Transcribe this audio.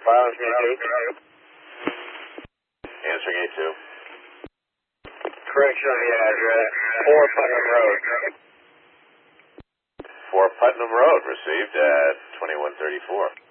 Files communicate. Answering A2. Correction on the address. 4 Putnam Road. 4 Putnam Road, received at 2134.